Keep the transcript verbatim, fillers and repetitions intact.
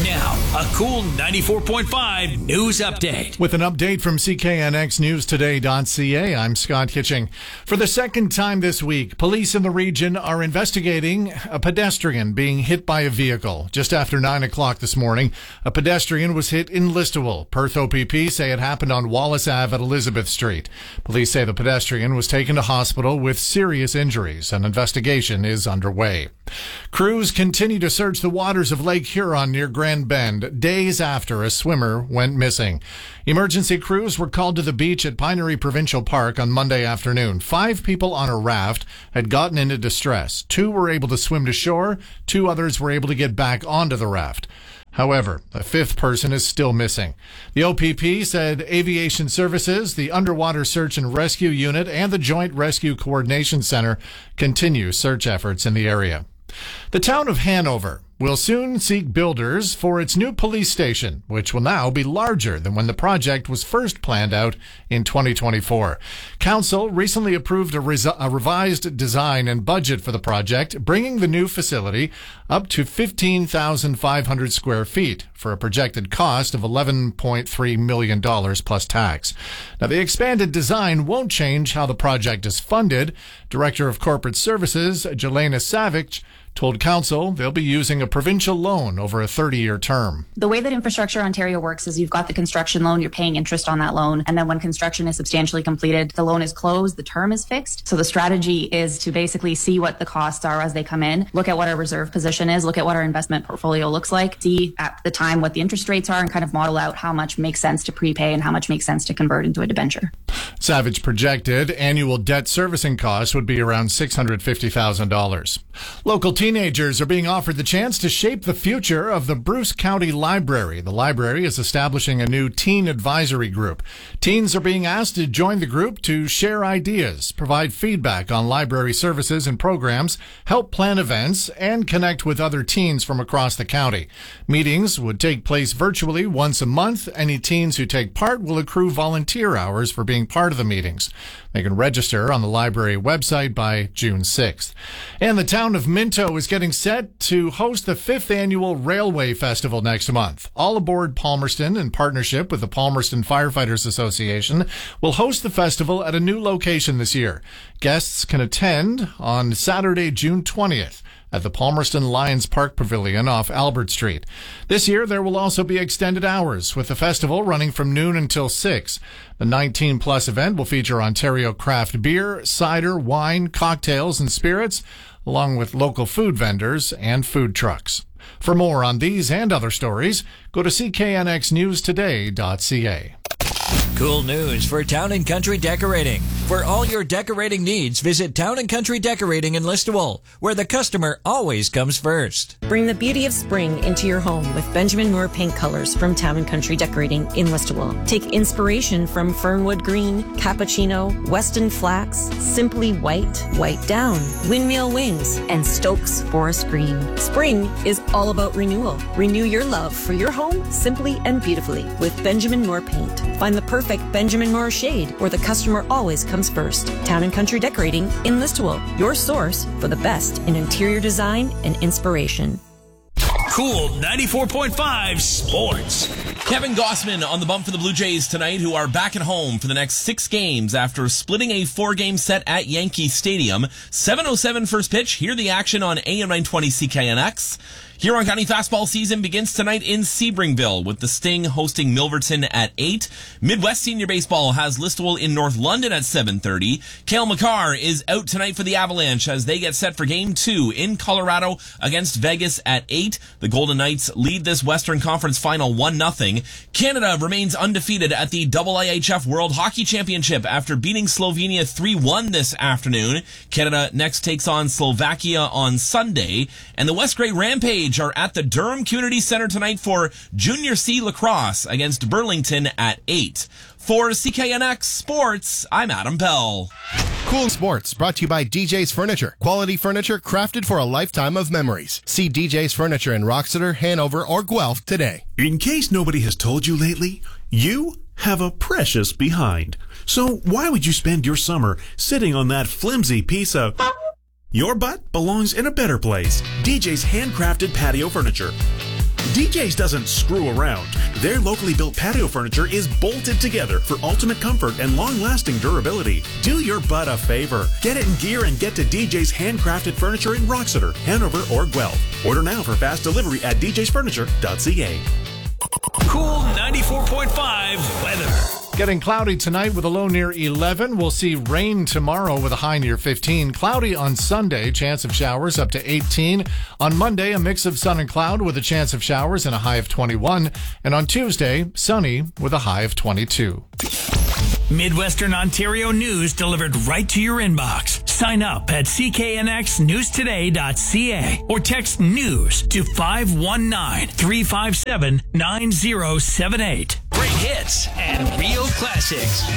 Now, a cool ninety-four point five news update. With an update from C K N X News Today dot C A, I'm Scott Kitching. For the second time this week, police in the region are investigating a pedestrian being hit by a vehicle. Just after nine o'clock this morning, a pedestrian was hit in Listowel. Perth O P P say it happened on Wallace Avenue at Elizabeth Street. Police say the pedestrian was taken to hospital with serious injuries. An investigation is underway. Crews continue to search the waters of Lake Huron near Grand Bend days after a swimmer went missing. Emergency crews were called to the beach at Pinery Provincial Park on Monday afternoon. Five people on a raft had gotten into distress. Two were able to swim to shore. Two others were able to get back onto the raft. However, a fifth person is still missing. The O P P said Aviation Services, the Underwater Search and Rescue Unit, and the Joint Rescue Coordination Center continue search efforts in the area. The town of Hanover will soon seek builders for its new police station, which will now be larger than when the project was first planned out in twenty twenty-four. Council recently approved a, res- a revised design and budget for the project, bringing the new facility up to fifteen thousand five hundred square feet for a projected cost of eleven point three million dollars plus tax. Now, the expanded design won't change how the project is funded. Director of Corporate Services, Jelena Savage, told Council they'll be using a provincial loan over a thirty-year term. The way that Infrastructure Ontario works is you've got the construction loan, you're paying interest on that loan, and then when construction is substantially completed, the loan is closed, the term is fixed. So the strategy is to basically see what the costs are as they come in, look at what our reserve position is, look at what our investment portfolio looks like, see at the time what the interest rates are, and kind of model out how much makes sense to prepay and how much makes sense to convert into a debenture. Savage projected annual debt servicing costs would be around six hundred fifty thousand dollars. Local teenagers are being offered the chance to shape the future of the Bruce County Library. The library is establishing a new teen advisory group. Teens are being asked to join the group to share ideas, provide feedback on library services and programs, help plan events, and connect with other teens from across the county. Meetings would take place virtually once a month. Any teens who take part will accrue volunteer hours for being part of the meetings. They can register on the library website by June sixth. And the town of Minto is getting set to host the fifth annual Railway Festival next month. All Aboard Palmerston, in partnership with the Palmerston Firefighters Association, will host the festival at a new location this year. Guests can attend on Saturday, June twentieth. At the Palmerston Lions Park Pavilion off Albert Street. This year, there will also be extended hours, with the festival running from noon until six. The nineteen-plus event will feature Ontario craft beer, cider, wine, cocktails, and spirits, along with local food vendors and food trucks. For more on these and other stories, go to C K N X News Today dot C A. Cool news for Town and Country Decorating. For all your decorating needs, visit Town and Country Decorating in Listowel, where the customer always comes first. Bring the beauty of spring into your home with Benjamin Moore paint colors from Town and Country Decorating in Listowel. Take inspiration from Fernwood Green, Cappuccino, Weston Flax, Simply White, White Down, Windmill Wings, and Stokes Forest Green. Spring is all about renewal. Renew your love for your home simply and beautifully with Benjamin Moore paint. Find the perfect Benjamin Moore shade where the customer always comes first. Town and Country Decorating in Listowel, your source for the best in interior design and inspiration. Cool ninety-four point five Sports. Kevin Gossman on the bump for the Blue Jays tonight, who are back at home for the next six games after splitting a four-game set at Yankee Stadium. seven oh seven first pitch. Hear the action on A M nine twenty C K N X. Huron County fastball season begins tonight in Sebringville with the Sting hosting Milverton at eight. Midwest Senior Baseball has Listowel in North London at seven thirty. Cale Makar is out tonight for the Avalanche as they get set for Game two in Colorado against Vegas at eight. The Golden Knights lead this Western Conference final one nothing. Canada remains undefeated at the I I H F World Hockey Championship after beating Slovenia three one this afternoon. Canada next takes on Slovakia on Sunday. And the West Grey Rampage are at the Durham Community Center tonight for Junior C Lacrosse against Burlington at eight. For C K N X Sports, I'm Adam Bell. Cool Sports, brought to you by D J's Furniture. Quality furniture crafted for a lifetime of memories. See D J's Furniture in Roxeter, Hanover, or Guelph today. In case nobody has told you lately, you have a precious behind. So why would you spend your summer sitting on that flimsy piece of... Your butt belongs in a better place. D J's handcrafted patio furniture. D J's doesn't screw around. Their locally built patio furniture is bolted together for ultimate comfort and long-lasting durability. Do your butt a favor. Get it in gear and get to D J's handcrafted furniture in Roxeter, Hanover, or Guelph. Order now for fast delivery at d j's furniture dot c a. Cool ninety-four point five weather. Getting cloudy tonight with a low near eleven. We'll see rain tomorrow with a high near fifteen. Cloudy on Sunday, chance of showers up to eighteen. On Monday, a mix of sun and cloud with a chance of showers and a high of twenty-one. And on Tuesday, sunny with a high of twenty-two. Midwestern Ontario news delivered right to your inbox. Sign up at c k n x news today dot c a or text news to five one nine, three five seven, nine zero seven eight. Great hits and real classics.